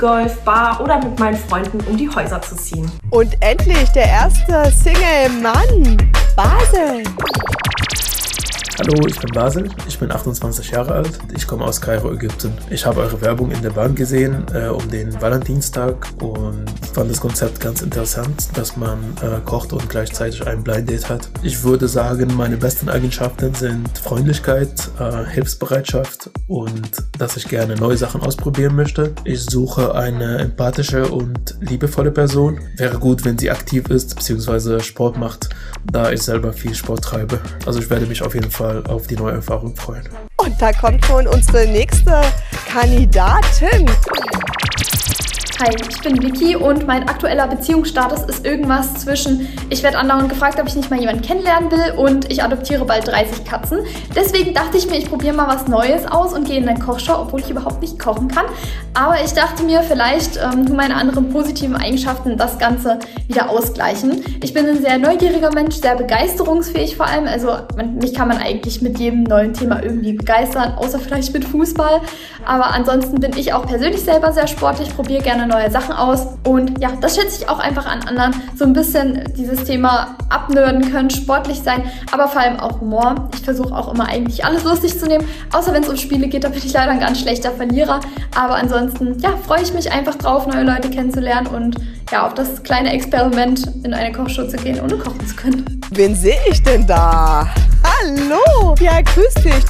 Golf, Bar oder mit meinen Freunden um die Häuser zu ziehen. Und endlich der erste Single-Mann, Basel. Hallo, ich bin Basel, ich bin 28 Jahre alt, ich komme aus Kairo, Ägypten. Ich habe eure Werbung in der Bahn gesehen um den Valentinstag und fand das Konzept ganz interessant, dass man kocht und gleichzeitig ein Blind Date hat. Ich würde sagen, meine besten Eigenschaften sind Freundlichkeit, Hilfsbereitschaft und dass ich gerne neue Sachen ausprobieren möchte. Ich suche eine empathische und liebevolle Person. Wäre gut, wenn sie aktiv ist bzw. Sport macht, da ich selber viel Sport treibe. Also ich werde mich auf jeden Fall auf die neue Erfahrung freuen. Und da kommt schon unsere nächste Kandidatin. Hi, ich bin Vicky und mein aktueller Beziehungsstatus ist irgendwas zwischen ich werde andauernd gefragt, ob ich nicht mal jemanden kennenlernen will und ich adoptiere bald 30 Katzen. Deswegen dachte ich mir, ich probiere mal was Neues aus und gehe in eine Kochshow, obwohl ich überhaupt nicht kochen kann. Aber ich dachte mir, vielleicht meine anderen positiven Eigenschaften das Ganze wieder ausgleichen. Ich bin ein sehr neugieriger Mensch, sehr begeisterungsfähig vor allem. Also mich kann man eigentlich mit jedem neuen Thema irgendwie begeistern, außer vielleicht mit Fußball. Aber ansonsten bin ich auch persönlich selber sehr sportlich, probiere gerne neue Sachen aus und ja, das schätze ich auch einfach an anderen, so ein bisschen dieses Thema abnörden können, sportlich sein, aber vor allem auch Humor. Ich versuche auch immer eigentlich alles lustig zu nehmen, außer wenn es um Spiele geht, da bin ich leider ein ganz schlechter Verlierer, aber ansonsten, ja, freue ich mich einfach drauf, neue Leute kennenzulernen und ja, auf das kleine Experiment in eine Kochshow zu gehen, ohne kochen zu können. Wen sehe ich denn da? Hallo, ja, grüß dich.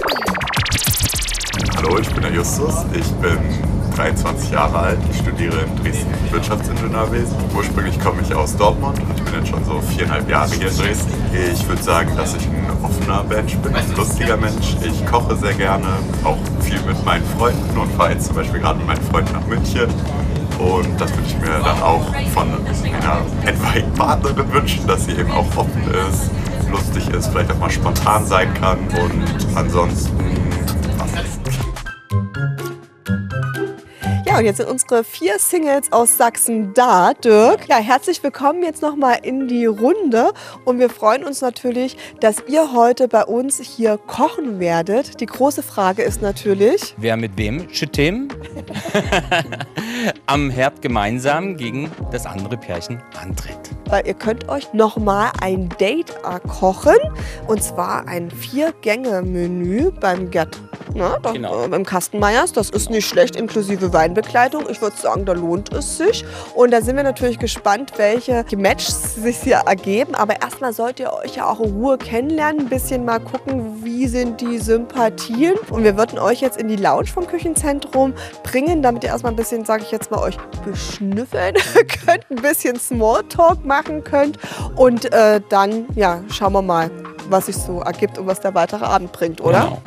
Hallo, ich bin der Justus, ich bin 23 Jahre alt, ich studiere in Dresden Wirtschaftsingenieurwesen. Ursprünglich komme ich aus Dortmund und ich bin jetzt schon so 4,5 Jahre hier in Dresden. Ich würde sagen, dass ich ein offener Mensch bin, ein lustiger Mensch. Ich koche sehr gerne, auch viel mit meinen Freunden und fahre jetzt zum Beispiel gerade mit meinen Freunden nach München. Und das würde ich mir dann auch von einer etwaigen Partnerin wünschen, dass sie eben auch offen ist, lustig ist, vielleicht auch mal spontan sein kann und ansonsten Ja, und jetzt sind unsere 4 Singles aus Sachsen da. Dirk, ja, herzlich willkommen jetzt nochmal in die Runde. Und wir freuen uns natürlich, dass ihr heute bei uns hier kochen werdet. Die große Frage ist natürlich: Wer mit wem? Schüttem. Am Herd gemeinsam gegen das andere Pärchen antritt. Weil ihr könnt euch nochmal ein Date kochen. Und zwar ein 4-Gänge-Menü beim Gerd. Na, da, Genau. Im Kastenmeyers. Das ist nicht schlecht, inklusive Weinbegleitung. Ich würde sagen, da lohnt es sich. Und da sind wir natürlich gespannt, welche Matches sich hier ergeben. Aber erstmal sollt ihr euch ja auch in Ruhe kennenlernen. Ein bisschen mal gucken, wie sind die Sympathien. Und wir würden euch jetzt in die Lounge vom Küchenzentrum bringen, damit ihr erstmal ein bisschen, sage ich jetzt mal, euch beschnüffeln könnt. Ein bisschen Smalltalk machen könnt. Und dann, ja, schauen wir mal, was sich so ergibt und was der weitere Abend bringt, oder? Genau.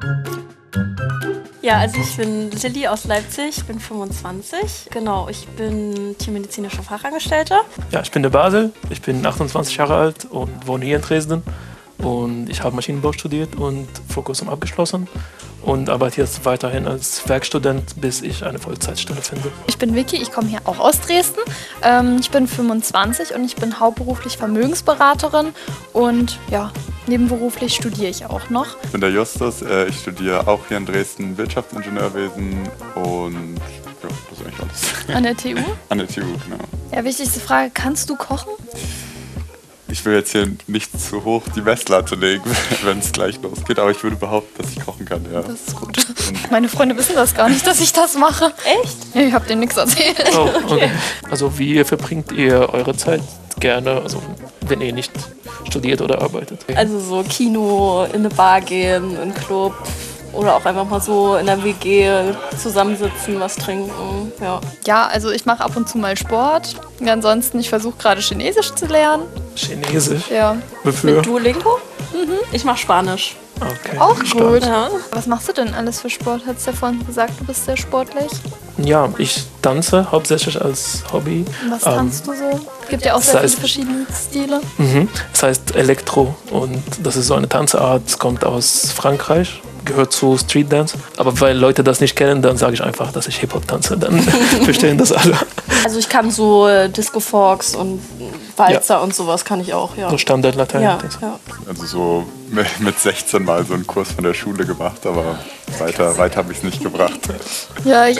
Ja, also ich bin Lilly aus Leipzig, bin 25. Genau, ich bin tiermedizinische Fachangestellte. Ja, ich bin der Basel, ich bin 28 Jahre alt und wohne hier in Dresden. Und ich habe Maschinenbau studiert und vor kurzem abgeschlossen und arbeite jetzt weiterhin als Werkstudent, bis ich eine Vollzeitstelle finde. Ich bin Vicky, ich komme hier auch aus Dresden. Ich bin 25 und ich bin hauptberuflich Vermögensberaterin und ja, nebenberuflich studiere ich auch noch. Ich bin der Justus, ich studiere auch hier in Dresden Wirtschaftsingenieurwesen und ja, das ist eigentlich alles. An der TU? An der TU, genau. Ja, wichtigste Frage, kannst du kochen? Ich will jetzt hier nicht zu hoch die Messlatte legen, wenn es gleich losgeht, aber ich würde behaupten, dass ich kochen kann, ja. Das ist gut. Meine Freunde wissen das gar nicht, dass ich das mache. Echt? Ja, ich habe denen nichts erzählt. Oh, okay. Also wie verbringt ihr eure Zeit gerne, also wenn ihr nicht studiert oder arbeitet? Also so Kino, in eine Bar gehen, in einen Club oder auch einfach mal so in der WG zusammensitzen, was trinken, ja. Ja, also ich mache ab und zu mal Sport. Und ansonsten, ich versuche gerade Chinesisch zu lernen. Chinesisch? Ja. Wofür? Mit Duolingo? Ich mache Spanisch. Okay. Auch gut. Ja. Was machst du denn alles für Sport? Hast du ja vorhin gesagt, du bist sehr sportlich. Ja, ich tanze hauptsächlich als Hobby. Und was tanzt du so? Gibt ja auch sehr viele verschiedene Stile. Das heißt Elektro und das ist so eine Tanzart, kommt aus Frankreich, gehört zu Street Dance. Aber weil Leute das nicht kennen, dann sage ich einfach, dass ich Hip-Hop tanze, dann verstehen das alle. Also ich kann so Disco-Fox und Walzer und sowas kann ich auch, ja. So Standard-Latein. Ja, ja. Also so mit 16 mal so einen Kurs von der Schule gemacht, aber weiter habe ich es nicht gebracht. Ja, ich